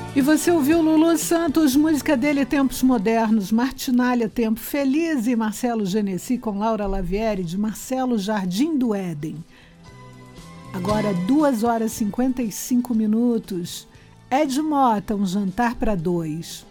E você ouviu Lulu Santos, música dele Tempos Modernos, Martinália Tempo Feliz e Marcelo Genesi com Laura Lavieri de Marcelo Jardim do Éden. Agora 2 horas e 55 minutos. Ed Mota, Um Jantar para Dois.